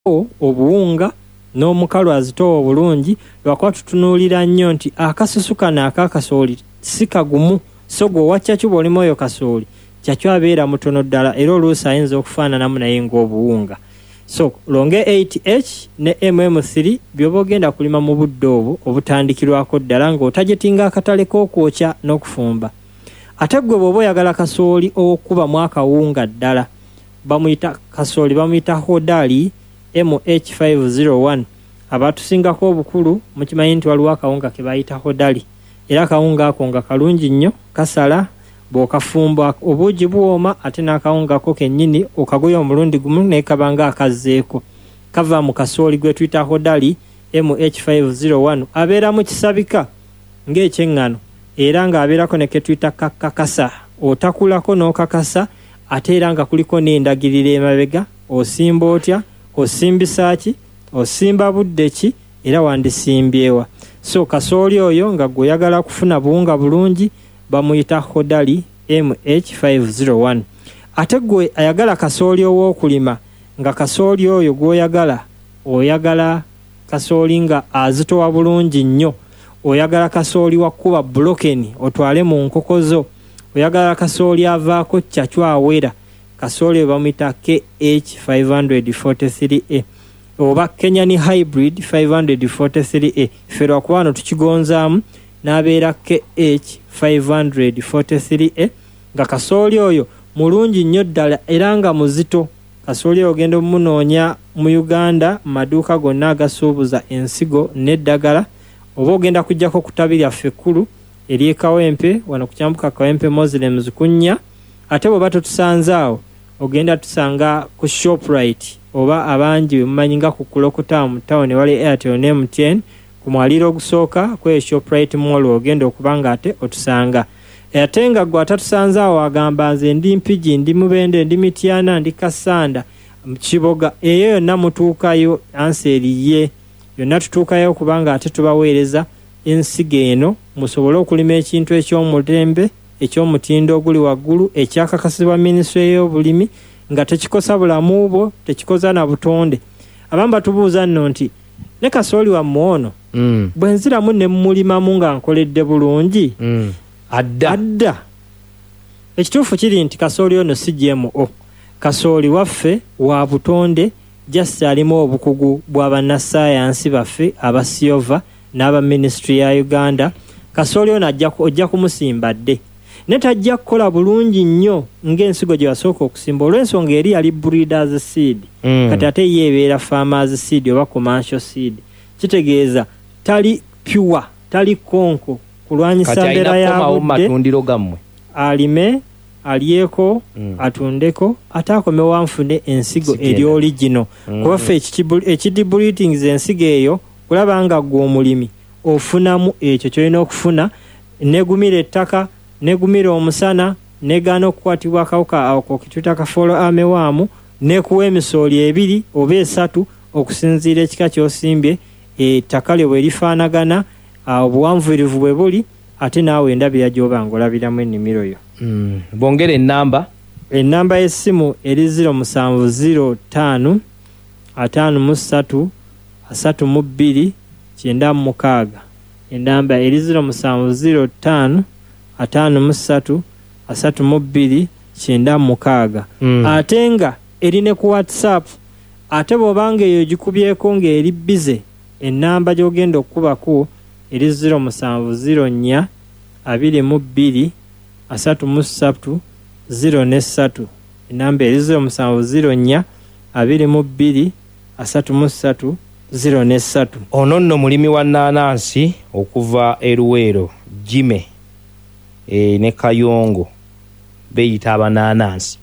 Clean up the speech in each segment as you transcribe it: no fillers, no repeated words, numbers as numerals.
obuwunga n'omukalu azitowa obulungi lwakuba tutunuulira nnyo nti akasusu kano akakasooli si kagumu so gwe wakyakyo bw'olimu oyo kasooli kyakyo abeera mutono ddala era oluusi ayinza okufaananamu naye ng'obuwunga. So longe 8H ne MM3 by'oba ogenda kulima mu budde obwo obutandikirwako ddala ng'otajetinga akatale k'okwokya n'okufumba. Ate gwe bw'oba oyagala kasooli okubamu akawunga ddala bamuyita kasooli bamuyita hodali MH501 abatusingako obukulu mukimanyi nti waliwo akawunga ke bayita hodali era akawunga ako nga kalungi nnyo kasala bw'okafumba obuugi buwooma ate n'akawunga ko kennyini okagoya omulundi gumu naye kabanga akazzeeko kava mu kasooli gwe tuyita hodali MH501 abeeramu kisabika ng'ekyeŋŋano era ng'abeerako ne ke tuyita kakasa otakulako n'okakasa ate era nga kuliko n'endagiriro emabega osimba otya osimbisa ki osimba budde ki era wandisimbyewa. So kasooli oyo nga gweoyagala kufuna buwunga bulungi bamuyita hodali MH501. Ate gwe ayagala kasooli ow'okulima nga kasooli oyo gwoyagala oyagala kasooli nga azitowa bulungi nnyo oyagala kasooli wakuba bulokeni otwale mu nkoko zo oyagala kasooli avaako kyacwawera kasooli bamuyita KH543A oba Kenyan Hybrid 543A fera kwa wano tukigonzaamu n'abeera KH543A nga kasooli oyo mulungi nnyo ddala era nga muzito. Kasooli ogenda omunoonya mu Uganda maduuka gonna agasuubuza ensigo n'eddagala oba ogenda kujjako ku ttabi lyaffe ekkulu ery'e Kawempe wano ku kyambuka Kawempe Muslims kunnya ate bw'oba totusanze awo ogenda tusanga ku Shoprite oba abangi bemumanyi nga ku Kulokota mu town wali Airtel ne MTN ku mwaliro ogusooka kwe Shoprite Mall ogenda okubanga ate otusanga. Ate nga gwe atatusanze awo agamba nze ndi Mpigi ndi Mubende ndi Mityana ndi Kasanda mu Kiboga eyo yonna mutuukayo anseriye yonna tutuukayo kubanga ate tubaweereza ensigo eno musobole okulima ekintu eky'omulembe eky'omutindo oguli waggulu ekyakakasibwa minisitule y'obulimi nga tekikosa bulamu bwo tekikoza na butonde. Abamu batubuuza nno nti ne kasooli wammwe ono bwe nziramu ne mmulimamu nga nkoledde bulungi adda ekituufu kiri nti kasooli ono si GMO kasooli waffe wa butonde just alimu obukugu bw'abannassaayansi baffe abasiova n'aba ministry ya Uganda. Kasooli ono ojja kumusimba dde netajja kukola bulungi nnyo ng'ensigo gye wasooka okusimba olw'ensonga eri yali breeders seed kati ate yeebeera farmers seed oba commercial seed kitegeeza tali pure tali konko kulwanyisa mbeera ya budde alime alyeko atundeko ate akomewo anfune ensigo eri original kuba ffe ekidibreedings ensigo eyo kulaba nga gwe omulimi ofunamu ekyo kyolina okufuna negumira ettaka negumira omusana negaana okukwatibwa akawuka ako kituyita kafolo amewaamu nekuwa emisooli ebiri oba esatu okusinziira ekika kyosimbye ettaka lyo bwe lifaanagana obuwanvuyirivu bwe buli ate naawe endabira gy'oba ng'olabiramu ennimiro yo. Bongera ennamba y'essimu eri 0705 53 32 96 ennamba eri 0705 53 32 96 ate nga eri ne ku WhatsApp ate bw'obanga eyo gikubyeko ng'eri bize ennamba gy'ogenda okukubako eri 0704 22 33 043 ennamba eri 0704 22 33 043. Ono nno mulimi wa nnanansi okuva Eruwero Jime ne Kayongo beyita abananansi.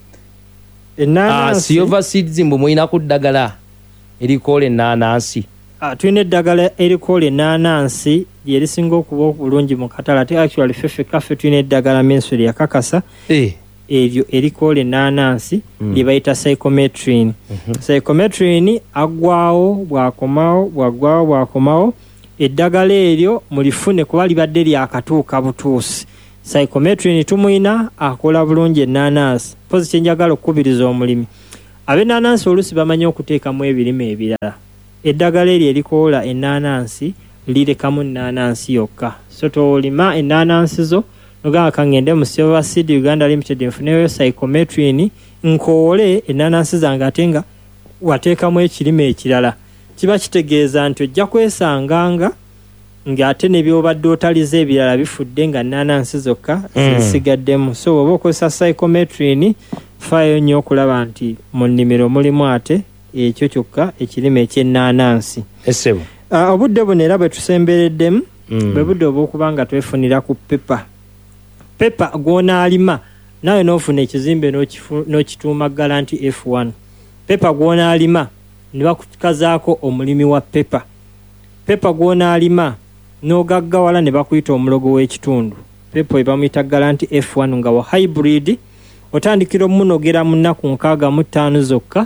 Silver Seeds mbu mulina ku ddagala erikoola ennanansi. Tulina eddagala erikoola ennanansi lyerisinga okuba obulungi mu katale ate actually ffeffe kaffe tulina eddagala mensuri yakakasa eryo erikoola ennanansi lye bayita psychometrin. Psychometrin aggwawo bwakomawo eddagala eryo mulifune kuba libadde lyakatuuka butuusi. Psychometrin tumuyina akola bulungi ennanansi pozi kyenjagala okukubiriza omulimi Ab'ennaanansi oluusi bamanyi okuteekamu ebirime ebirala. Eddagala eryo erikoola ennaanansi lirekamu ennaanansi yokka. So tolima ennaanansi zo nogamba kangende mu Silver Seed Uganda Limited nfuneyo psychometrin nkoole ennaanansi zange ate nga wateekamu ekirime ekirala. Kiba kitegeeza nti ojja kwesanganga ng'ate ne by'obadde otalize ebirala bifudde nga ennaanansi zokka zisigaddemu. So oba okozesa psychometrin faayo nnyo okulaba nti mu nnimiro mulimu ate ekyo kyokka ekirime eky'ennaanansi. Essebo. Obudde buno era bwe tusembereddemu bwe budde obw'okuba nga twefunira ku pepa. Pepa gw'onaalima nawe n'ofuna ekizimbe n'okituuma Guarantee F1. Pepa gw'onaalima ne bakukazaako omulimi wa pepa. Pepa gw'onaalima n'ogaggawala ne bakuyita omulogo w'ekitundu. Pepa we bamuyita Guarantee F1 nga wa hybrid otandikira omunogera mu nnaku 65 zokka.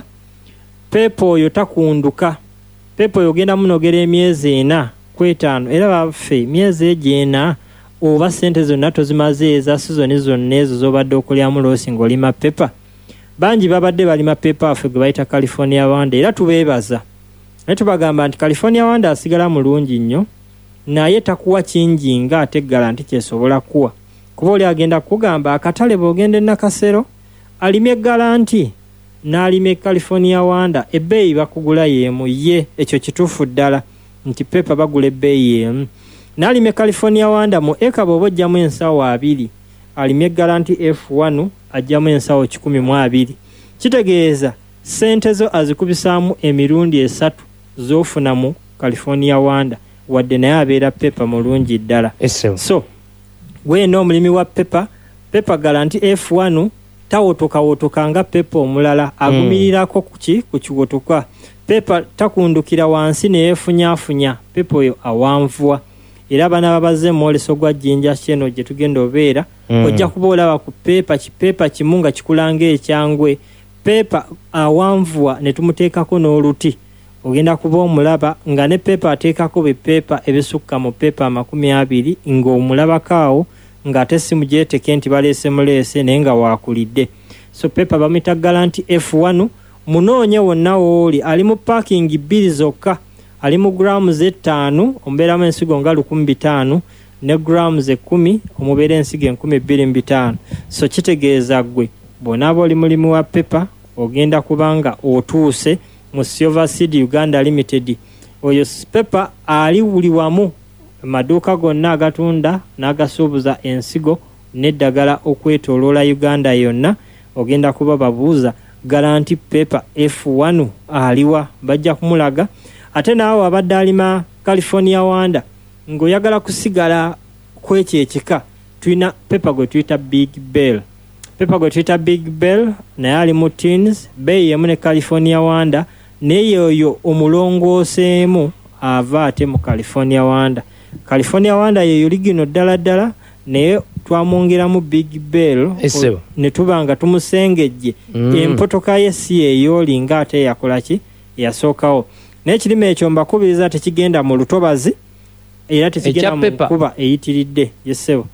Pepa oyo takunduka. Pepa oyo ogenda munogera emyezi 4 ku 5 era baffe emyezi egyo 4 oba ssente zonna tozimaze eza sizoni zonna ezo z'obadde okulyamu loosi ng'olima pepa. Bangi babadde balima pepa waffe gwe bayita California Wanda era tubeebaza. Naye tubagamba nti California Wanda asigala mulungi nnyo naye takuwa kingi nga ate Guarantee kyesobola kuwa. Kuba oli agenda kugamba akatale bw'ogenda e Nakasero alimye Guarantee n'alime California Wanda ebbeeyi bakugula y'emu ye ekyo kituufu ddala nti pepa bagula ebbeeyi y'emu. N'alime California Wanda mu eka bw'oba ojjamu ensawo 2 alimye Guarantee F1 ajjamu ensawo 12. Kitegeeza ssente zo azikubisaamu emirundi 3 z'ofuna mu California Wanda wadde naye abeera pepa mulungi ddala. So weeno omulimi wa pepa Guarantee F1 tawotokawotoka nga pepa omulala agumirirako ku kiwotoka. Pepa takundukira wansi neyefunyafunya. Pepa oyo awanvuwa. Era bana babaze mwoleso gwa jjinja kyeno gye tugenda obeera ojja kuba olaba ku kipepa kimu nga kikulanga ekyangwe. Pepa awanvuwa ne tumuteekako n'oluti ogenda kuba omulaba nga ne pepa ateekako bepepa ebisukka mu pepa 20 ng'omulabakaawo ng'ate si mugyeteeke nti baleese muleese naye nga waakulidde. So pepa bamuyita Guarantee F1 munoonye wonna wooli ali mu parking 2 zokka. Ali mu grams 5 omubeeramu ensigo nga 1500 ne grams 10 omubeera ensigo 2500. So kitegeeza gwe bw'onaaba oli mulimu wa pepa ogenda kubanga otuuse mu Silver Seed Uganda Limited. Oyo pepa ali buli wamu maduuka gonna agatunda n'agasuubuza ensigo n'eddagala okwetooloola Uganda yonna. Ogenda kuba babuuza Guarantee pepa F1 aliwa bajja kumulaga. Ate naawe abadde alima California Wanda ng'oyagala kusigala kwekyo ekika tulina pepa gwe tuyita Big Bell. Pepa gwe tuyita Big Bell naye ali mu tins beeyi emu ne California Wanda naye oyo omulongooseemu ava ate mu California Wanda. California Wanda yeyo ligino ddala naye twamwongeramu Big Bell ne tuba nga tumusengejje empotoka ye si eyooli nga ate yakola ki yasookawo. N'ekirime ekyo mbakubiriza tekigenda mu lutobazi era tekigenda mu kuba eyitiridde yesebo.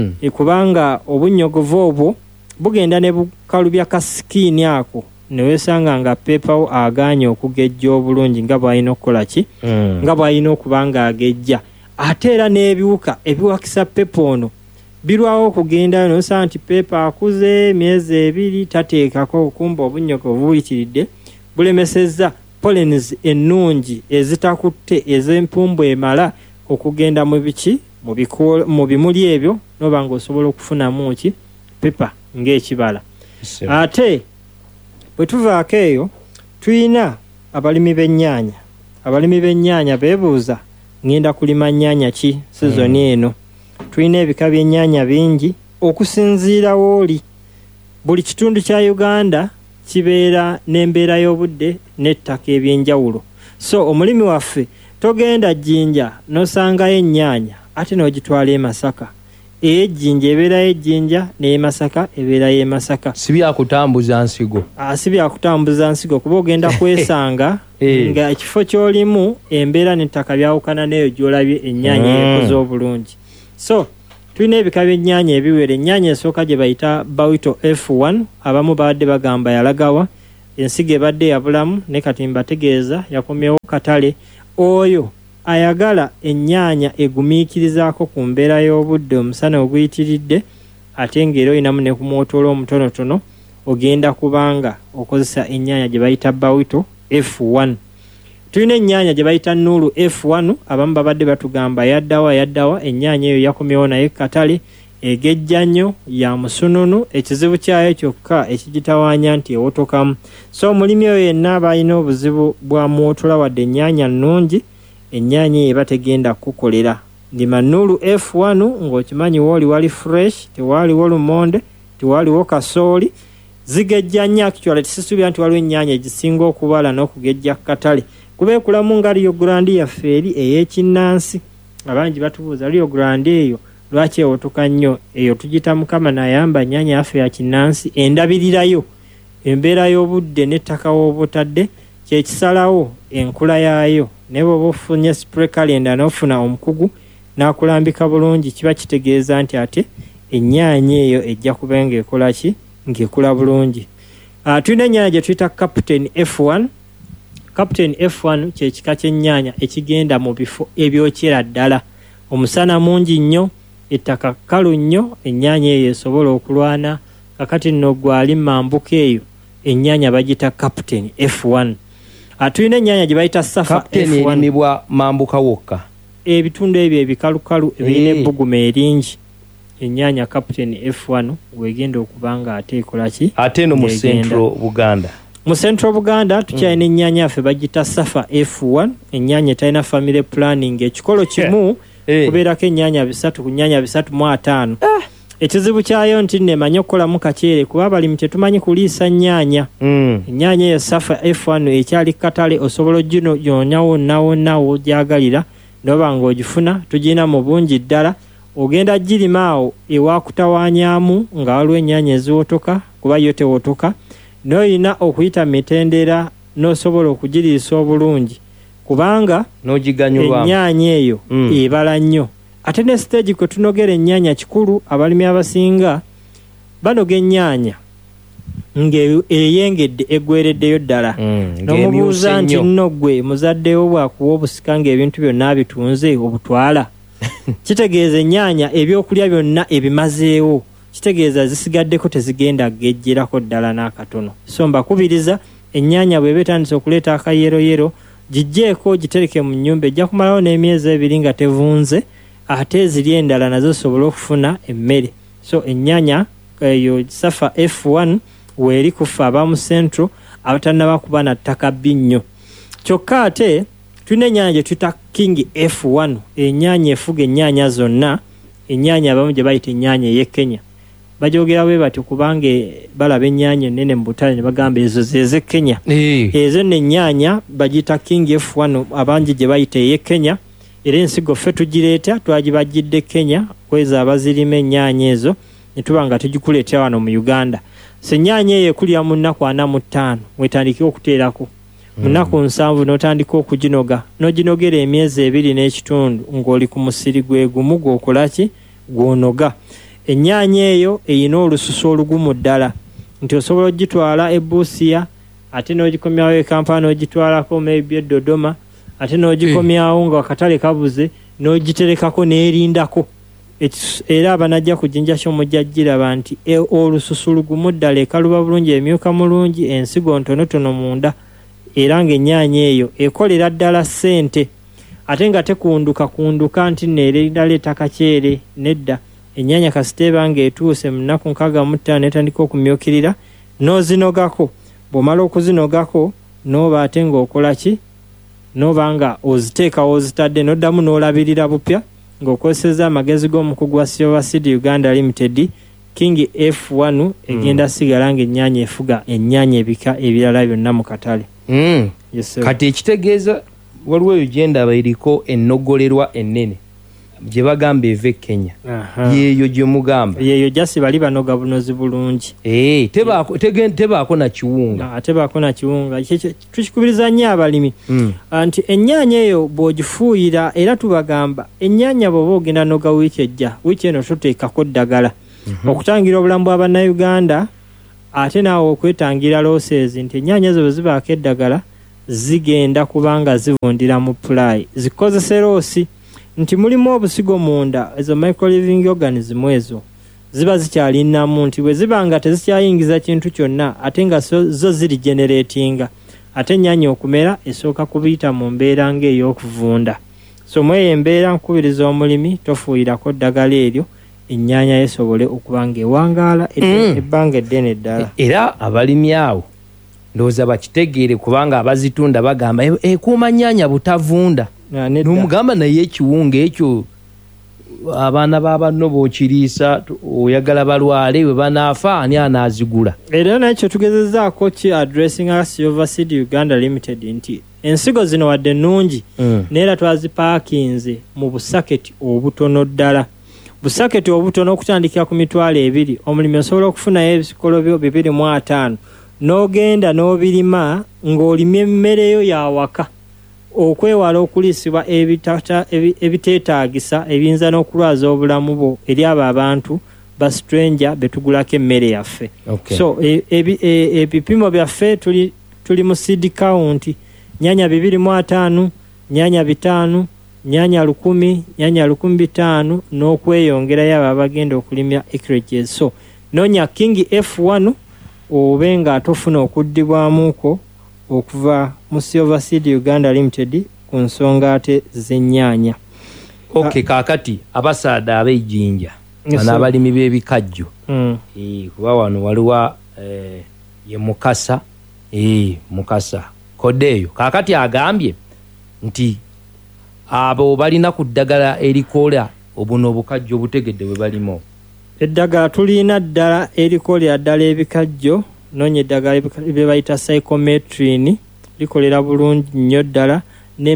Kubanga obunnyogovu obwo bugenda ne bukalubya kasikiini ako ne weesanga nga pepa wo agaanye okugejja obulungi nga bw'alina okukola ki nga bw'alina okuba nga agejja. Ate era n'ebiwuka ebiwakisa pepa ono birwawo okugendayo n'osanga nti pepa akuze emyezi 2 tateekako okumba obunnyogovu buyitiridde bulemesezza pollens ennungi ezitakutte ez'empumbu emala okugenda mu biki mu bimuli ebyo noba ng'osobola okufunamu ki pepa ng'ekibala. Ate bwe tuvaako eyo tulina abalimi b'ennyaanya. Abalimi b'ennyaanya beebuuza ngenda kulima nnyaanya ki sizoni eno. Tulina ebika by'ennyaanya bingi okusinziira wooli. Buli kitundu kya Uganda kibeera n'embeera y'obudde n'ettaka eby'enjawulo. So omulimi waffe togenda jjinja n'osangayo ennyaanya ate n'ogitwala e Masaka. Ejjinja ebeerayo ejjinja n'e Masaka ebeerayo e Masaka. Si byakutambuza nsigo. Si byakutambuza nsigo kuba ogenda kwesanga nga ekifo ky'olimu embeera n'ettaka byawukana n'eyo gy'olabye ennyaanya ekoze obulungi. So tulina ebika by'ennyaanya ebiwera. Ennyaanya esooka gye bayita Bawito F1 abamu baadde bagamba yalagawa ensigo ebadde yabulamu ne kati mbategeeza yakomyewo katale oyo ayagala ennyaanya egumiikirizaako ku mbeera y'obudde omusana oguyitiridde ate ng'era oyinamu ne ku mwotoola omutonotono ogenda kubanga okozesa ennyaanya gye bayita bawito F1. Tulina ennyaanya gye bayita Nuru F1 abamu babadde batugamba yaddawa ennyaanya eyo yakomyewo naye katale egejja nnyo ya musununu ekizibu kyayo kyokka ekigitawaanya nti ewotokamu. So omulimi oyo yenna aba alina obuzibu bwa mwotola wadde ennyaanya nnungi ennyaanya eyo bategenda kukolera. Ndima Nuru F1 ng'okimanyi wooli wali fresh, tewaaliwo lumonde, tewaaliwo kasooli, zigejja nnyo actually tisisuubira nti waliwo ennyaanya egisinga okubala n'okugejja katale. Kubeekulamu nga Rio Grande yaffe eri ey'ekinnansi. Abangi batubuuza Rio Grande eyo lwaki ewotoka nnyo, eyo tugita Mukama n'ayamba nnyaanya yaffe ya kinnansi endabirirayo embeera y'obudde n'ettaka w'obutadde kyekisalawo enkula yaayo ne bw'oba ofunye spray calendar n'ofuna omukugu n'akulambika bulungi kiba kitegeeza nti ate ennyaanya eyo ejja kuba ng'ekola ki ng'ekula bulungi. Tulina ennyaanya gye tuyita Captain F1. Captain F1 kyekika ky'ennyaanya ekigenda mu bifo ebyokyera ddala, omusana mungi nnyo, ettaka kkalu nnyo, ennyaanya eyo esobola okulwana. Kakati nno gwali mambuka eyo ennyaanya bagita Captain F1. Tulina ennyaanya gye bayita Safa F1 erimibwa mambuka wokka, ebitundu ebyo ebikalukalu ebirina ebbuguma eringi. Ennyaanya Captain F1 wegenda okuba nga ate ekola ki ate no mu Central Buganda. Mu Central Buganda tukyalina ennyaanya yaffe bagita Safa F1. ennyaanya etalina family planning, ekikolo kimu kubeerako ennyaanya 3 ku nnyaanya 305. Ekizibu kyayo nti nemanyi okukolamu kaceere kuba abalimi tetumanyi kuliisa nnyaanya. Ennyaanya eyo Safa F1 ekyali katale osobola oginonya wonna w'ogyagalira noba ng'ogifuna tugirina mu bungi ddala. Ogenda girima awo ewakutawaanyaamu nga waliwo ennyaanya eziwotoka kuba yo tewotoka, n'olina okuyita mitendera n'osobola okugiriisa obulungi kubanga n'ogiganyulwamu ennyaanya eyo ebala nnyo. Ate ne stage kwe tunogera ennyaanya kikulu, abalimi abasinga banoga ennyaanya ng'eyengedde eggwereddeyo ddala. N'omubuuza nti nno ggwe muzaddewo bwakuwa obusika ng'ebintu byonna bitunze obutwala kitegeeza ennyaanya ebyokulya byonna ebimazeewo, kitegeeza zisigaddeko tezigenda gejjerako ddala n'akatono. So mbakubiriza ennyaanya bw'eba etandise okuleeta akayeroyero gijjeeko gitereke mu nnyumba, ejja kumalawo n'emyezi 2 nga tevunze, ate eziri endala nazo zisobole okufuna emmere. So ennyaanya eyo Safa F1 weeri kufa abamu Central abatannaba kuba na ttaka bbi nnyo. Kyokka ate tulina ennyaanya gye tuyita King F1, ennyaanya efuga ennyaanya zonna. Ennyaanya abamu gye bayita ennyaanya ey'e Kenya bajogera bwe batyo kubanga balaba ennyaanya ennene mu butale ne bagamba ezo z'ez'e Kenya. Ezo n'ennyaanya bagiyita King F1 abangi gye bayita ey'e Kenya. Era ensigo ffe tugireeta twagibajjidde Kenya kweza abazirima ennyaanya ezo ne tuba nga tugikuleetera wano mu Uganda. So ennyaanya eyo ekulira mu nnaku 45 wetandikira okuteerako, mu nnaku 7 n'otandika okuginoga, n'oginogera emyezi 2 n'ekitundu ng'oli ku musiri gwe gumu gw'okola ki gw'onoga. Ennyaanya eyo eyina olususu olugumu ddala nti osobola ogitwala e Busia ate n'ogikomyawo e Kampala n'ogitwalako maybe Dodoma ate n'ogikomyawo nga akatale kabuze n'ogiterekako n'erindako. Era abanajja ku Jinja Show mujja giraba nti olususu lugumu ddala, ekaluba bulungi, emyuka mulungi, ensigo ntonotono munda, era ng'ennyaanya eyo ekolera ddala ssente ate nga tekunduka nti neeraleeta kaceere nedda. Ennyaanya kasiteeba ng'etuuse mu nnaku 65 netandika okumyukirira n'ozinogako. Bw'omala okuzinogako n'oba ate ng'okola ki, n'oba nga oziteekawo ozitadde n'oddamu n'olabirira bupya ng'okozeseza amagezi g'omukugu wa Silver Seed Uganda Limited. King F1 egenda sigala ng'ennyaanya efuga ennyaanya ebika ebirala byonna mu katale. Yes, kati ekitegeeza waliwo eyo gyendaba eriko ennogolerwa ennene gye bagamba eva Kenya. Yeeyo gye mugamba yeeyo jasi bali banoga bunozi bulungi. Tebaako na kiwunga. Tebaako na kiwunga. Tukikubiriza nnyo abalimi nti ennyaanya eyo bw'ogifuuyira, era tubagamba ennyaanya bw'oba ogenda noga wiiki ejja, wiiki eno tuteekako ddagala okutangira obulamu bw'Abannayuganda ate naawe okwetangira losses nti ennyaanya zo bwe zibaako eddagala zigenda kubanga zivundira mu pulayi zikozese loosi nti mulimu obusigo munda ezo microliving organism ezo ziba zikyalinamu nti bwe ziba nga tezikyayingiza kintu kyonna ate nga zo ziri generatinga ate ennyaanya okumera esooka kubiyita mu mbeera ng'ey'okuvunda so mweyo embeera nkubiriza omulimi tofuuyirako ddagala eryo ennyaanya yesobole okuba ng'ewangaala ebbanga eddene ddala era abalimi awo ndowooza bakitegeere kubanga abazitunda bagamba ekuuma nnyaanya butavunda n'omugamba naye ekiwunga ekyo abaana b'abanno bookiriisa oyagala balwale bwe banaafa ani anaazigula era nakyo tugezezaako ki addressing Silver Seed Uganda Limited nti ensigo zino wadde nnungi neera twazipaakinze mu busaketi obutono ddala busaketi obutono okutandikira ku 200 omulimi osobola okufunayo ebisikolo byo 250 n'ogenda n'obirima ng'olimye emmere yo yawaka okwewala okuliisibwa ebiteetaagisa ebiyinza n'okulwaza obulamu bwo eri abo abantu ba stranger betugulako emmere yaffe so ebipimo byaffe tuli mu seed count nnyaanya 250 nnyaanya 5 nnyaanya 1000 nnyaanya 1500 n'okweyongerayo abo abagenda okulimya acreages so noonya King F1 obe nga atofuna okuddibwamuko okuva mu Silver Seed Uganda Limited ku nsonga ate z'ennyaanya. Okay, kaakati abasaada ab'ejjinja n'abalimi b'ebikajjo kuba wano waliwo ye Mukasa Mukasa Kodeyo kaakati agambye nti abo balina ku ddagala erikola obuno obukajjo obutegedde bwe balimo eddagala tulina ddala erikolera ddala ebikajjo noonya eddagala bye bayita psychometrin likolera bulungi nnyo ddala ne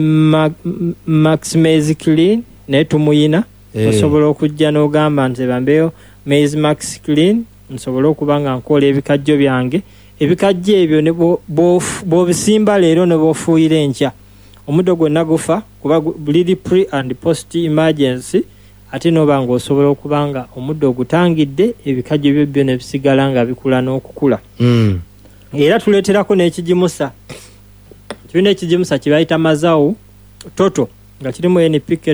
Max Clean naye tumuyina osobola okujja n'ogamba nti bambeyo Maize Max Clean nsobola okuba nga nkola ebikajjo byange ebikajjo ebyo ne bw'obisimba leero ne bw'ofuuyira enkya omuddo gwonna gufa kuba buliri pre and post emergency ate n'oba ng'osobola okuba nga omuddo ogutangidde ebikajjo byo byo ne bisigala nga bikula n'okukula era tuleeterako n'ekigimusa tulina ekigimusa kye bayita mazawu toto nga kirimu NPK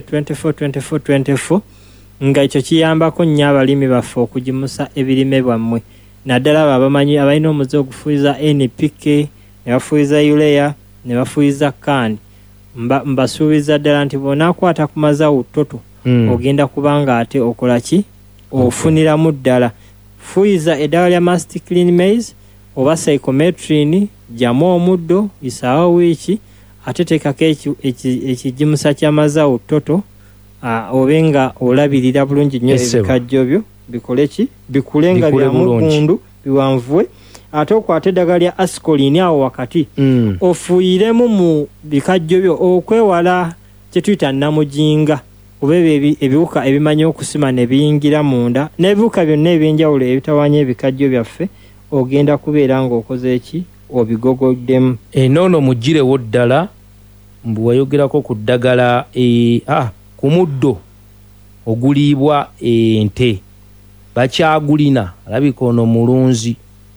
24 nga ekyo kiyambako nnyo abalimi baffe okugimusa ebirime bwammwe naddala abo abamanyi abalina omuze ogufuyiza NPK ne bafuyiza urea ne bafuyiza kan mbasuubiza ddala nti bonaakwata ku mazawu toto ogenda kubanga ate okola ki ofuniramu ddala fuyiza eddagala lya Mast Clean Maize oba psychometrin jamu omuddo isaawa wiiki ate teekako ekigimusa ky'amazawu toto obenga olabirira bulungi nnyo ebikajjo byo bikole ki bikule nga byamukundu biwanvuwe ate okwata eddagala lya Ascolin awo wakati ofuuyiremu mu bikajjo byo okwewala kye tuyita namujinga oba ebiwuka ebimanyi okusima ne biyingira munda n'ebiwuka byonna ebyenjawulo ebitawanya ebikajjo byaffe ogenda kubeera ng'okoze eki obigogoddemu enoono mugirewo ddala mbu wayogerako ku ddagala ku muddo oguliibwa ente bakyagulina alabika ono mulunzi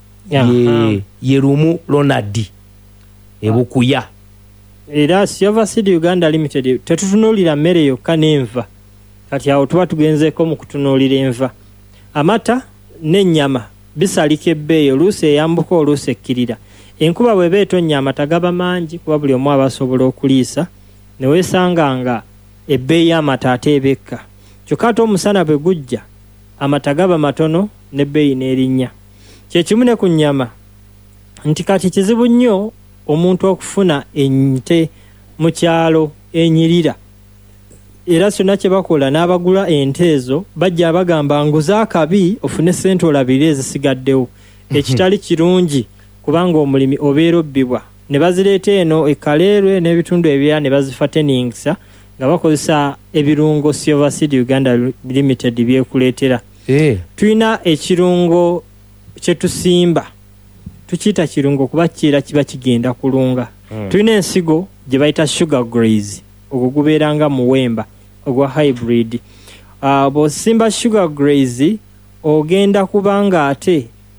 ye Lumu Ronald ebukuya era Silver Seed Uganda Limited tetutunuulira mmere yokka n'enva kati awo tuba tugenzeeko mu kutunuulira enva amata n'ennyama bisalika ebbeeyi oluusi eyambuka oluusi ekkirira enkuba bw'eba etonnya amata gaba mangi kuba buli omu aba asobola okuliisa ne weesanga nga ebbeeyi y'amata ate ebekka kyokka ate omusana bwe gujja amata gaba matono n'ebbeeyi n'erinnya kyekimu ne ku nnyama nti kati kizibu nnyo omuntu okufuna ente mu kyalo enyirira era kyonna kye bakola n'abagula ente ezo bajja bagamba nguza akabi ofune ssente olabire ezisigaddewo ekitali kirungi kubanga omulimi obeera obbibwa ne bazireeta eno ekaleerwe n'ebitundu ebirala ne bazifa teningisa nga bakozesa ebirungo Silver Seed Uganda Limited byekuleetera tulina ekirungo kye tusimba tukiyita kirungo kuba kiera kiba kigenda kulunga tulina ensigo gye bayita sugar graze ogwo gubeera nga muwemba ogwa hybrid bw'osimba sugar graze ogenda kubanga ate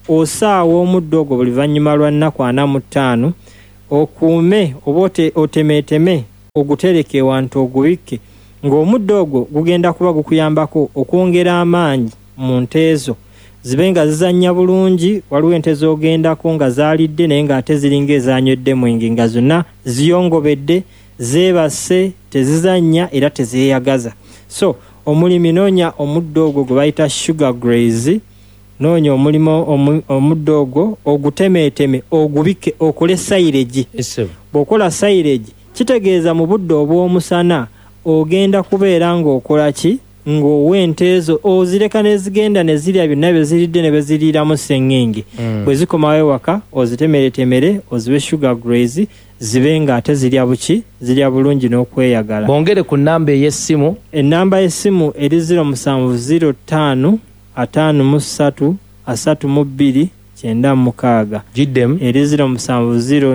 osaawa omuddo ogwo buli luvannyuma lwa nnaku 45 okuume oba otemeeteme ogutereke ewantu ogubikke ng'omuddo ogwo gugenda kuba gukuyambako okwongera amaanyi mu nte zo zibe nga zizannya bulungi. Waliwo ente z'ogendako nga zaalidde naye ng'ate ziringa ezanywedde mwenge nga zonna ziyongobedde zeebase tezizannya era tezeeyagaza. So omulimi noonya omuddo ogwo gwe bayita sugar graze, noonya omuddo ogwo ogutemeeteme ogubikke okole silage. Bw'okola silage kitegeeza mu budde obw'omusana ogenda kubeera ng'okola ki ng'owa ente ezo ozireka ne zigenda ne zirya byonna bye ziridde ne bye ziriiramu sseŋŋenge. Bwe zikomawo ewaka ozitemeretemere oziwe sugar graze zibe ng'ate zirya buki zirya bulungi n'okweyagala. Bongere ku nnamba ey'essimu. Ennamba y'essimu eri 0705 53 32 96 giddemu eri 0705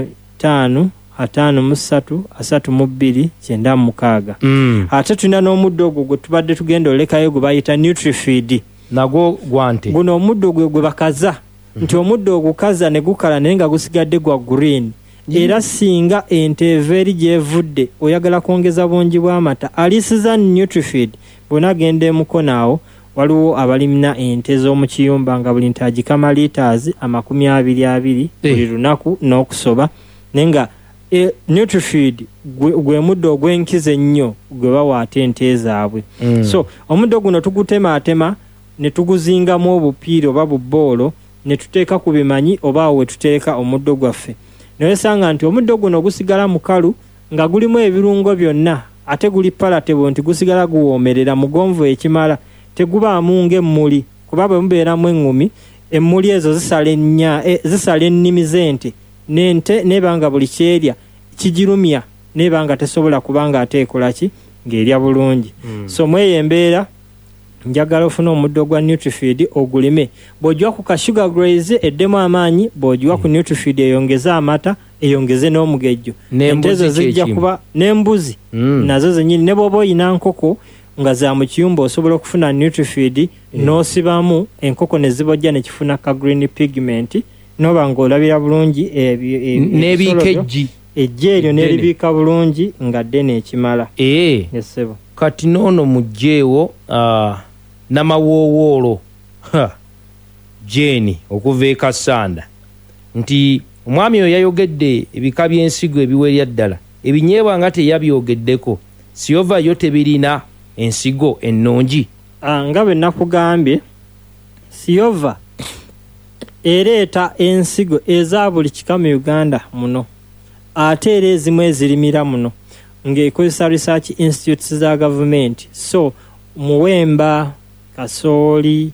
53 32 96. Ate tulina n'omuddo ogwo gwe tubadde tugenda olekayo gwe bayita Nutrifeed. Nagwo gwante. Guno omuddo gwe bakaza. Nti omuddo ogukaza ne gukala naye nga gusigadde gwa green. Era singa ente eri gyevudde oyagala kwongeza bungi bw'amata alisiza Nutrifeed bw'ona agenda emukono awo waliwo abalimina ente z'omu kiyumba nga buli nte agikama liters 20 buli lunaku n'okusoba naye nga Nutrifeed gwe muddo ogw'enkizo ennyo gwe bawa ate ente zaabwe. So omuddo guno tugutemaatema ne tuguzingamu obupiira oba bubboolo ne tuteeka ku bimanyi oba awo we tuteeka omuddo gwaffe. Noyesanga nti omuddo guno gusigala mukalu nga gulimu ebirungo byonna ate guli palatable nti gusigala guwoomerera mugonvu ekimala tegubaamu ng'emmuli kuba bwe mubeeramu eŋŋumi emmuli ezo zisala ennimi z'ente n'ente nebanga buli kyerya kigirumya nebanga tesobola kubanga ate ekola ki ng'erya bulungi. So mweyo embeera njagala ofuna omuddo gwa Nutrifeed ogulime. Bw'ogiwa ku sugar graze eddemu amaanyi, bw'ogiwa ku Nutrifeed eyongeze amata eyongeze n'omugejjo. Ente ezo zijja kuba n'embuzi nazo zennyini ne bw'oba oyina nkoko nga za mu kiyumba osobola okufuna Nutrifeed n'osibamu enkoko ne zibojja ne kifuna ka green pigment noba ng'olabira bulungi n'ebikejji ejje eryo n'eribiika bulungi nga ddene ekimala. Yesebo kati noono mugjeewo namawoowoolo Jeni okuva e Kasanda nti omwami oyo yayogedde ebika by'ensigo ebiwerya ddala ebinyeebwa nga teyabyogeddeko Siova yo tebirina ensigo ennungi. Nga bwe nakugambye Siova ereeta ensigo eza buli kika mu Uganda muno ate era ezimu ezirimira muno ng'ekozesa research institutes za gavumenti. So muwemba kasooli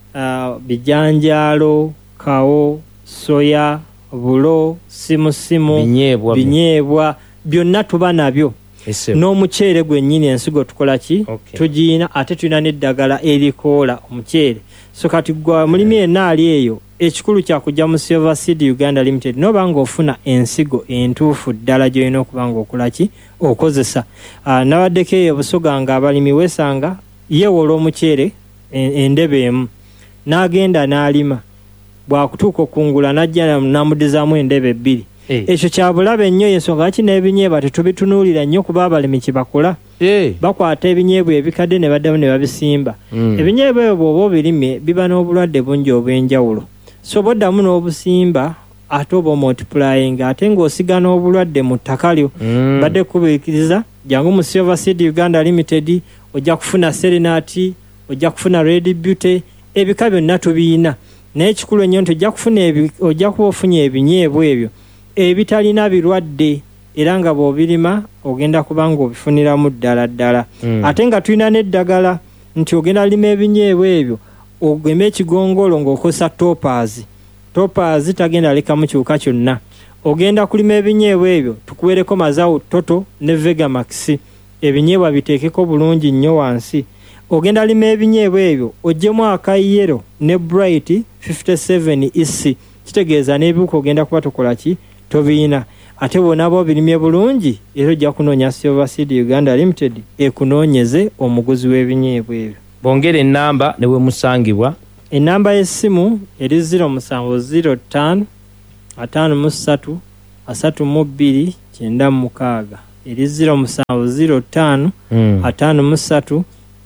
bijanjaalo kawo soya bulo simusimu binyeebwa byonna tuba nabyo n'omuceere gwennyini ensigo tukola ki tugiina ate tulina n'eddagala erikoola omuceere. So kati gwa mulimi enaali eyo ekikulu kyakujja mu Silver Seed Uganda Limited noba ng'ofuna ensigo entuufu ddala gy'olina okuba ng'okola ki okozesa. Nabaddeko eyo Busoga nga abalimi weesanga yeewola omuceere endebe emu n'agenda n'alima bw'akutuuka okungula n'ajja n'amudizaamu endebe 2. Ekyo kyabulabe ennyo y'ensonga lwaki n'ebinyeebwa tetubitunuulira nnyo kuba abalimi kye bakola. Bakwata ebinyeebwa ebikadde ne baddamu ne babisimba. Ebinyeebwa ebyo bw'oba obirimye biba n'obulwadde bungi obw'enjawulo. So boddamu n'obusimba ate oba multiplying ate ng'osiga n'obulwadde mu ttaka lyo. Badde kubikiriza jangu mu Silver Seed Uganda Limited ojja kufuna Serenati, ojja kufuna Red Beauty, ebika byonna tubiina. Naye ekikulu ennyo nti ojja kuba ofunye ebinyeebwa ebyo ebitalina birwadde era nga bw'obirima ogenda kuba ng'obifuniramu ddala. Ate nga tulina n'eddagala nti ogenda lima ebinyeebwa ebyo ogema ekigongolo ng'okozesa Topaz. Topaz tagenda lekamu kiwuka kyonna. Ogenda kulima ebinyeebwa ebyo tukuwereko Mazawu Toto ne Vegamax. Ebinyeebwa biteekeko bulungi nnyo wansi. Ogenda lima ebinyeebwa ebyo oggyemu akayero ne Bright 57 EC. Kitegeeza n'ebiwuka ogenda kuba tokola ki tobiina. Ate bw'onaaba obirimye bulungi era ojja kunoonya Silver Seed Uganda Limited ekunoonyeze omuguzi w'ebinyeebwa ebyo. Bongere ennamba ne we musangibwa. Enamba y'essimu eri 0705 53 32 96 eri 0705 53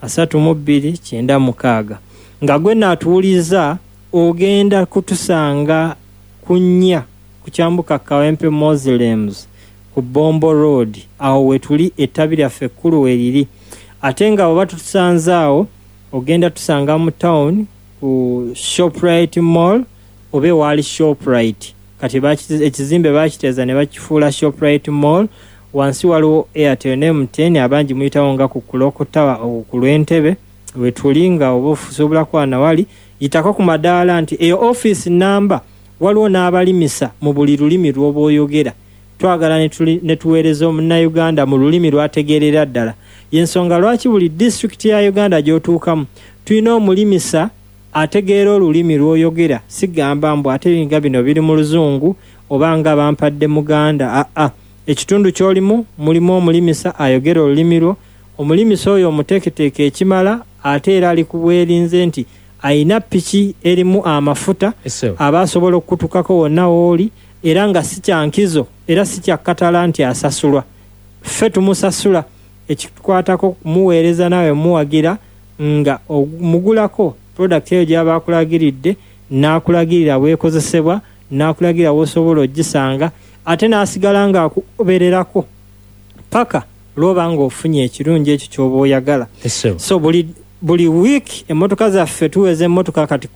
32 96 nga gwe naatuwuliza ogenda kutusanga kunya kukyambuka Kawempe Mausoleums ku Bombo Road awo wetuli ettabi lyaffe ekkulu weriri ate nga bwe batusanze awo ogenda tusanga mu town ku Shoprite Mall obe wali Shoprite kati ekizimbe bakiteeza ne bakifuula Shoprite Mall wansi waliwo Airtel ne MTN abangi muyitawo nga ku Kulokotawa ku Lwentebe wetulinga oba ofusobola kwana wali yitako ku madaala nti eyo office number waliwo n'abalimisa mu buli lulimi lw'oba oyogera twagala ne tuweereza omunnayuganda mu lulimi lwategeerera ddala yensonga lwaki buli district ya Uganda gy'otuukamu tulina omulimisa ategeera olulimi lw'oyogera sigamba mbu ate nga bino biri mu luzungu oba nga bampadde muganda ekitundu ky'olimu mulimu omulimisa ayogera olulimi lwo omulimisa oyo omuteeketeeke ekimala ate era ali kubwerinze nti ayina piki erimu amafuta aba asobola okukutukako wonna wooli era nga si kyankizo era si kyakkatala nti asasulwa ffe tumusasula ekitukwatako kumuweereza nawe muwagira nga omugulako product eyo gy'aba akulagiridde n'akulagirira bwekozesebwa n'akulagirira bw'osobola ogisanga ate n'asigala nga akubererako paka lwoba nga ofunye ekirungi ekyo ky'oba oyagala so buli week emmotoka zaffe tuweza emmotoka kati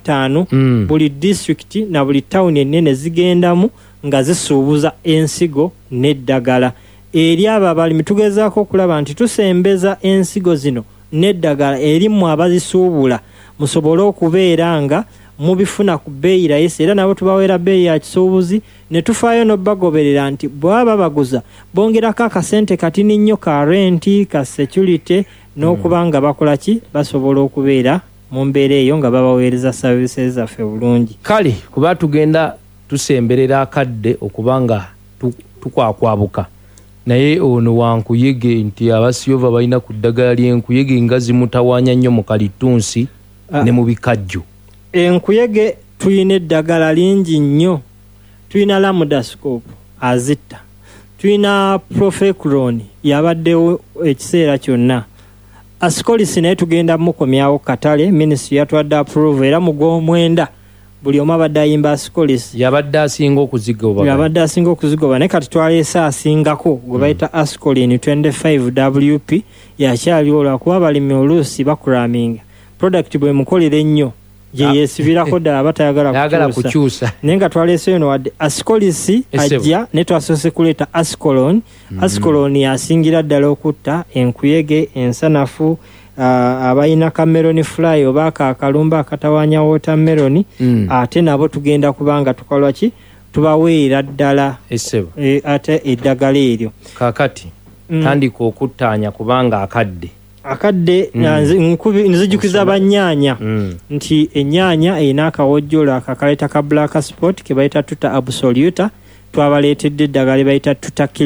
15 buli district na buli town ennene zigendamu nga zisuubuza ensigo n'eddagala eri abo abalimi tugezaako okulaba nti tusembeza ensigo zino n'eddagala erimu abazisuubula musobole okubeera nga mubifuna ku bbeeyi layisi era nabo tubaweera bbeeyi ya kisuubuzi ne tufaayo n'obbagoberera nti bwaba baguza bongerako akasente katini nnyo ka renti ka security n'okuba nga bakola ki basobola okubeera mu mbeera eyo nga babaweereza services zaffe bulungi kale kuba tugenda tusemberera akadde okuba nga tukwakwabuka naye ono wankuyege nti abasiyova balina ku ddagala ly'enkuyege nga zimutawaanya nnyo mu kalitunsi ne mu bikajjo enkuyege tuyina eddagala lingi nnyo tuyina lamudascope azitta tuyina profecron yabaddewo ekiseera kyonna ascolisi naye tugenda mukomyawo katale ministry yatwadde approve era mu gw'omwenda buli omu abadde ayimba ascolisi yabadde asinga okuzigoba naye kati twaleese asingako gwe bayita ascolin 25 WP yakyali olwakuba abalimi oluusi bakuraminga product bwe mukolera ennyo gye yeesibirako ddala batayagala kukyusa naye nga twaleese yono wadde ascolisi ajja ne twasoose kuleeta ascolon ascolon yasingira ddala okutta enkuyege ensanafu abayina kameroni fly oba akalumba akatawaanya watermelon ate nabo tugenda kubanga tukolwa ki tubaweera ddala ate eddagala eryo kakati tandika okuttaanya kubanga akadde nzijukiza bannyaanya nti ennyaanya erina akawojjolo akakaleeta ka black spot ke bayita tuta absoluta twabaleetedde eddagala le bayita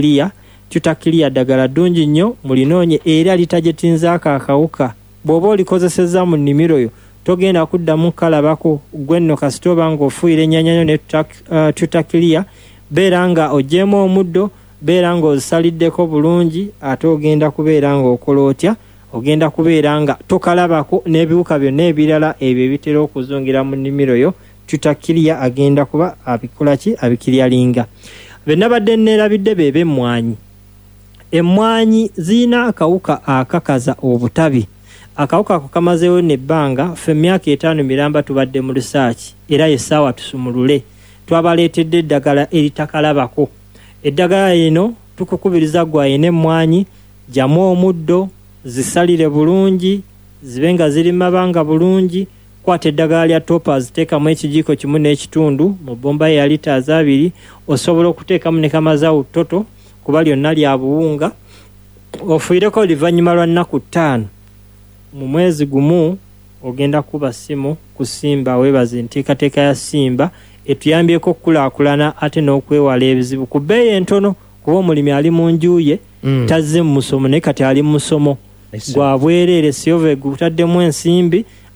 tuta clear ddagala ddungi nnyo mulinoonye era litajetinzaako akawuka bw'oba olikozesezza mu nnimiro yo togenda kuddamu kalabako gwe nno kasita oba ng'ofuuyira ennyaanya yo ne tuta clear beera nga oggyemu omuddo beera ng'ozisaliddeko bulungi ate ogenda kubeera ng'okola otya ogenda kubeera nga tokalabako n'ebiwuka byonna ebirala ebyo ebitera okuzungira mu nnimiro yo tutakiriya agenda kuba abikola ki abikiryalinga benna badde neerabidde beebe emmwanyi zirina akawuka akakaza obutabi akawuka ako kamazeewo nebbanga ffe emyaka 5 miramba tubadde mu research era yessaawa tusumulule twabaleetedde eddagala eritakalabako eddagala lino tukukubiriza gwayina emmwanyi jamu omuddo zisalire bulungi zibe nga zirima banga bulungi kwata eddagala lya toppers teekamu ekijiiko kimu n'ekitundu mu bomba ya liters 2 osobola okuteekamu ne kamazawu toto kuba lyonna lya buwunga ofuireko oluvannyuma lwa nnaku 5 mu mwezi gumu ogenda kuba simu ku Simba weebaze nteekateeka ya Simba etuyambyeko okukulaakulana ate n'okwewala ebizibu ku bbeeyi entono kuba omulimi ali mu nju ye tazze mu musomo naye kati ali mu musomo gwa bwereere siyove gutaddemu ensimbi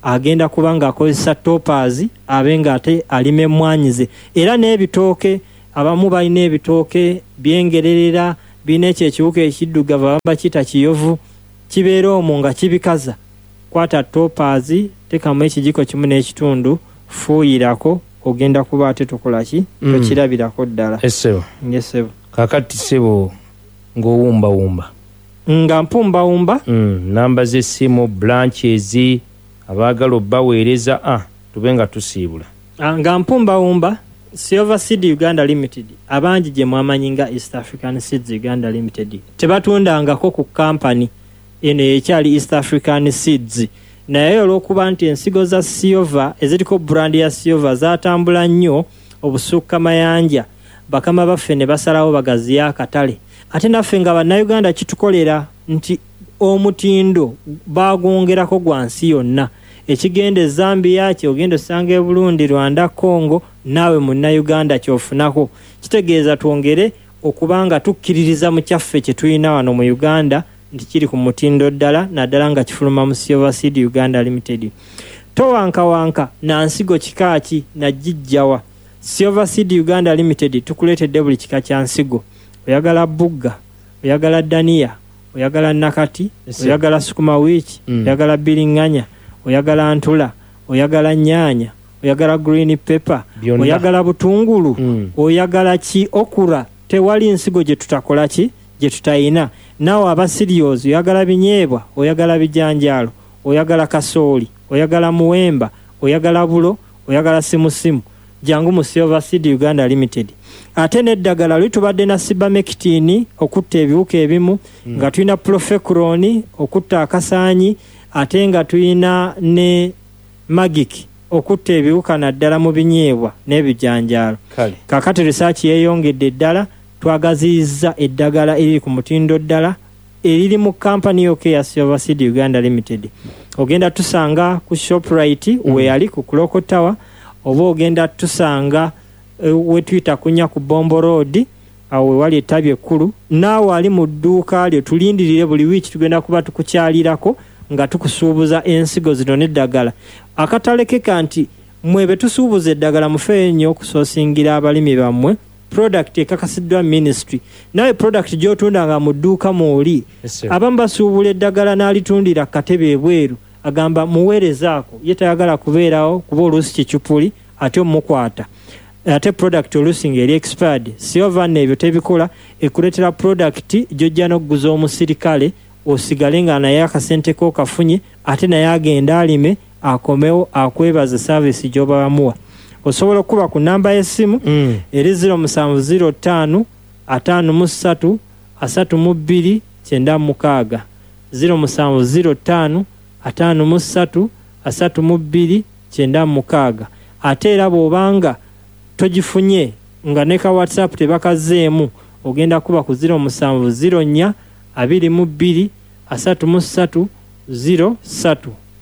agenda kubanga akozesa toppers abenga ate alime mwanyize era n'ebitooke abamu balina ebitooke byengererera bine ekiwuka ekiddugavu abamba kita kiyovu kibeera omwo nga kibikaza kwata toppers tekamu ekijiko kimu n'ekitundu fuuyirako ogenda kuba ate tukolaki tokirabirako ddala essebo ngesebo kakati sebo ng'owumbawumba nga mpumbawumba namba z'essimu branches abaagala obbaweereza tube nga tusiibula nga mpumbawumba Silver Seed Uganda Limited abangi gye mwamanyi nga East African Seeds Uganda Limited tebatundangako ku kampani eno ekyali East African Seeds naye olw'okuba nti ensigo za silver eziriko brand ya silver zatambula nnyo obusukka mayanja bakama baffe ne basalawo bagaziya akatale ate naffe nga bannayuganda kitukolera nti omutindo bagwongerako gwa nsi yonna ekigenda Zambia kyogenda osanga e Burundi Rwanda Congo naawe munnayuganda kyofunako kitegeeza twongere okubanga tukkiririza mu kyaffe kye tulina wano mu Uganda nti kiri ku mutindo ddala naddala nga kifuluma mu Silver Seed Uganda Limited towankawanka na nsigo kikaaki najjijjawa Silver Seed Uganda Limited tukuleetedde buli kika kya nsigo oyagala bugga oyagala dania oyagala nakati oyagala sukuma wiki oyagala biringanya oyagala ntula oyagala nyaanya oyagala green pepper oyagala butungulu oyagala ki okura tewali nsigo gye tutakola ki gye tutayina nawe aba serious oyagala binyeebwa oyagala bijanjalo oyagala kasooli oyagala muwemba oyagala bulo oyagala simusimu jangu mu Silver Seed Uganda Limited ate n'eddagala litubadde na sibamectin okutta ebiwuka ebimu nga tulina profecron okutta akasaanyi ate nga tulina ne magic okutta ebiwuka naddala mu binyeebwa n'ebijanjaalo kakati research yeeyongedde eddala twagazizza eddagala eriri ku mutindo ddala eriri mu kampani yoke ya Silver Seed Uganda Limited ogenda tusanga ku Shoprite weyali ku Cloco Tower oba ogenda tusanga wetuyita kunya ku Bombo Road awo wali ettabi ekkulu naawe ali mu dduuka lyo tulindirire buli wiiki tugenda kuba tukukyalirako nga tukusuubuza ensigo zino n'eddagala akatalekeka nti mwe be tusuubuza eddagala mufeeyo nnyo okusoosingira abalimi bammwe product ekakasiddwa ministry nawe product gy'otundanga mu dduuka mwoli abamu basuubula eddagala n'alitundira katebe ebweru agamba muweerezaako ye tayagala kubeerawo kuba oluusi kicupuli ate omukwata ate product oluusi ng'eri expired silver n'ebyo tebikola ekuleetera product gy'ojja n'okguza omusirikale osigale nga naye akasente ko kafunye ate naye agenda alime akomewo akwebaza service gy'oba bamuwa osobola okuba ku namba y'essimu eri 0705 53 32 96 0705 53 32 96 ate era bw'obanga togifunye nga ne ka WhatsApp tebakazeemu ogenda kuba ku 0704 22 33 03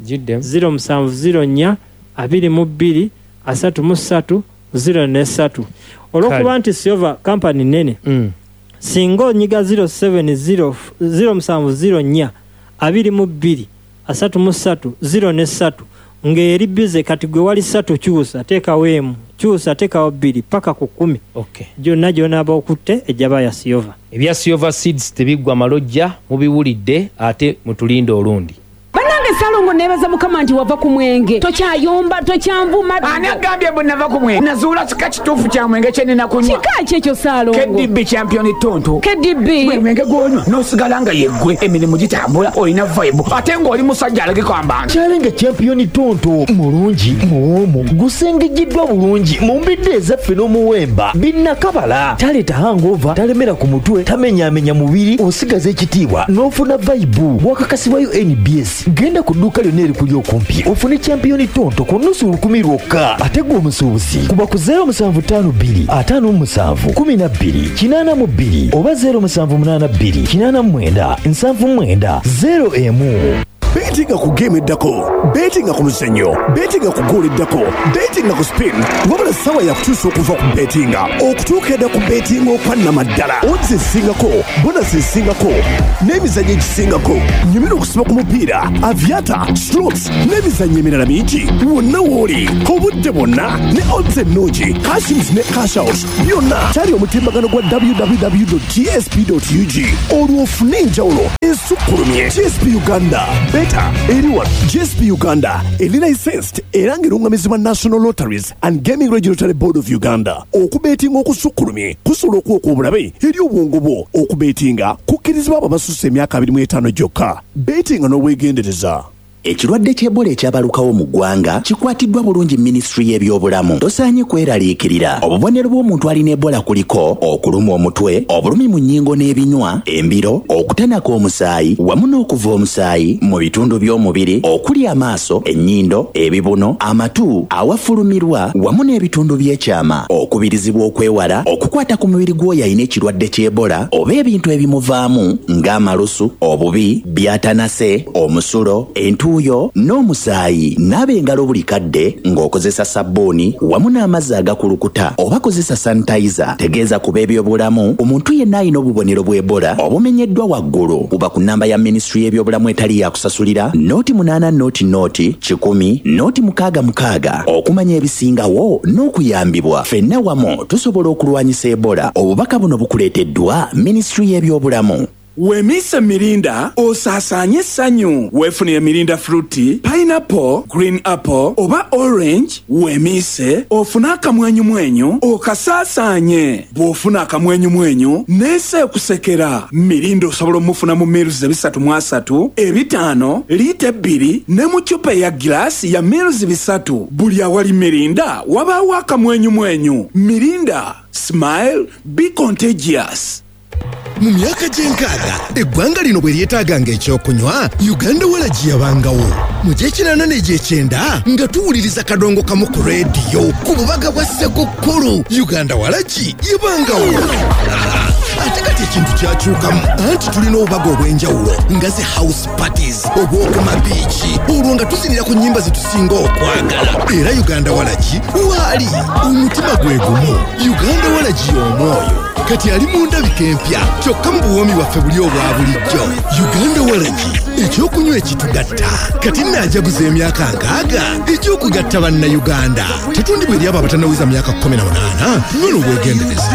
0704 22 33 03 olw'okuba nti silver company nene singa onyiga 070 0704 22 33 03 ng'eri bize kati gwe wali 3 kyusa teekaweemu kyusa teekawo 2 paka ku 10 gyonna gy'onaaba okutte ejjaba ya silver ebya Silver Seeds tebiggwa malojja mubiwulidde ate mutulinde olundi Salongo nebaza mukama nti wava ku mwenge tokyayomba tokyanvuma ani agambye bwe nava ku mwenge nazuula kika kituufu kya mwenge kye nina kunywa kika kyekyo Salongo KDB champion tonto KDB bwe mwenge gwonywa n'osigala nga yeggwe emirimu gitambula olina vibe ate ng'oli musajja alageko ambantu Challenge champion tonto mulungi muwoomu gusengejiddwa bulungi mu mbidde ezaffe n'omuwemba binnakabala taleeta hangover talemera ku mutwe tamenyaamenya mubiri osigaza ekitiibwa n'ofuna vibe bwakakasibwayo NBS genda ku dduuka lyonna erikuli okumpi ofune champion tonto ku nnusu 10 lwokka ate gwe omusuubuzi kuba ku 0752 57 12 82 oba 0782 89 79 0 emu betinga ku game eddako, betinga ku muzannyo, betinga ku goal eddako, betinga ku spin. Wabula sawa ya kutuusa okuva ku betinga okutuuka edda ku betinga okwannama ddala. Odds ezisingako, bonus ezisingako, n'emizannyo egisingako. Nyumira okusiba ku mupiira, aviata, slots n'emizannyo emirala mingi. Wonna wooli obudde bwonna ne odds ennungi, cashins ne cash out byonna kyali omutimbagano gwa www.gsp.ug. Olwo ofune enjawulo esukkulumye. GSP Uganda beta eriwa. GSP Uganda eri licensed era ng'erungamizibwa National Lotteries and Gaming Regulatory Board of Uganda. Okubetinga okusukkulumye kusobola okuwa obulabe eri obwongo bwo. Okubetinga kukkirizibwa abo abasusse emyaka 25 gyokka. Betinga n'obwegendereza. Ekirwadde ky'Ebola ekyabalukawo mu ggwanga kikwatiddwa bulungi Ministry y'ebyobulamu. Tosaanye kweraliikirira. Obubonero bw'omuntu alina Ebola kuliko okuluma omutwe, obulumi mu nnyingo n'ebinywa, embiro, okutanaka omusaayi wamu n'okuva omusaayi mu bitundu by'omubiri okuli amaaso, ennyindo, ebibuno, amatu, awafulumirwa wamu n'ebitundu by'ekyama. Okubirizibwa okwewala okukwata ku mubiri gw'oyo alina ekirwadde ky'Ebola oba ebintu ebimuvaamu ng'amalusu, obubi, byatanase, omusulo, entuuyo n'omusaayi. Naaba engalo buli kadde ng'okozesa sabbuuni wamu n'amazzi agakulukuta oba kozesa sanitayiza. Tegeeza ku b'ebyobulamu omuntu yenna alina obubonero bw'Ebola obumenyeddwa waggulu kuba ku nnamba ya Ministry y'ebyobulamu etali yakusasulira noti 8 noti 10 noti 6 okumanya ebisingawo n'okuyambibwa. Ffenna wamu tusobola okulwanyisa Ebola. Obubaka buno bukuleeteddwa Ministry y'ebyobulamu. Wemise mirinda osaasaanye essanyu. Weefunire mirinda fruity, pineapple, green apple oba orange. Wemise ofuna akamwenyumwenyu okasaasaanye. Bw'ofuna akamwenyumwenyu neese okusekera. Mirinda osobola omufuna mu miruzi 3 5 liita 2 ne mu ccupa ya giraasi ya miruzi 3. Buli awali mirinda wabaawo akamwenyumwenyu. Mirinda, smile, be contagious. Mu myaka gy'enkaaga eggwanga lino bwe lyetaaganga ekyokunywa, Uganda Walagi yabangawo. Mu gy'ekinaana n'egy'ekyenda nga tuwuliriza kadongo kamu ku leediyo ku bubaga bwa Ssekukkulu, Uganda Walagi yabangawo. Ate kati ekintu kyakyukamu anti tulina obubaga obw'enjawulo nga ze house parties obw'okuma biiki, olwo nga tuzinira ku nnyimba zetusinga okwagala. Era Uganda Walagi waali omutima gwe gumu. Uganda Walagi y'omwoyo kati ali mu ndabika empya kyokka mu buwoomi bwaffe buli obwa bulijjo. Uganda Walagi ekyokunywa ekitugatta kati naajaguza emyaka 6 ekyokugatta bannayuganda. Tetundibwa eri abo abatannawiza myaka 18. Nyono obwegendereza.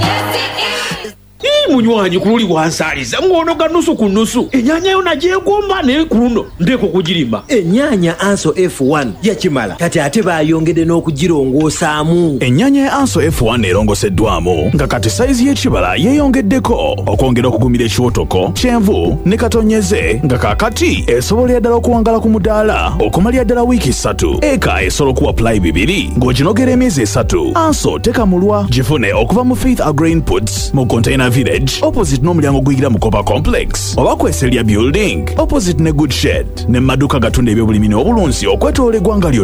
Munywanyi kululi wansaaliza ng'onoga nusu ku nusu. Ennyanya yo nagyegomba naye ku luno ndeeko kugirimba. Ennyanya Anso F1 yakimala kati ate baayongedde n'okugirongosaamu. Ennyanya ya Anso F1 erongoseddwamu nga kati sayizi y'ekibala yeeyongeddeko okwongera okugumira ekiwotoko, kyenvu ne katonyeze nga kaakati esobola ddala okuwangala ku mudaala okumalya ddala wiiki 3. Eka esobola okuwa pulayi 2 ng'oginogera emyezi 3. Anso tekamulwa gifune okuva mu Faith Agrain Puts mu Container Village opposite n'omulyango guyingira mu Copa Complex oba Kweselya Building opposite ne Good Shed ne maduuka gatunda ebyobulimi n'obulunzi okwetoola eggwanga lyonna.